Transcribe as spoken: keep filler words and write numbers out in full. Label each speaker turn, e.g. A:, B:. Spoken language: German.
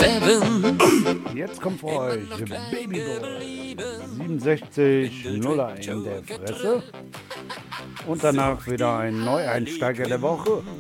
A: Seven.
B: Jetzt kommt für euch Babyboy siebenundsechzig Nuller in der Fresse. Und danach wieder ein Neueinsteiger der Woche.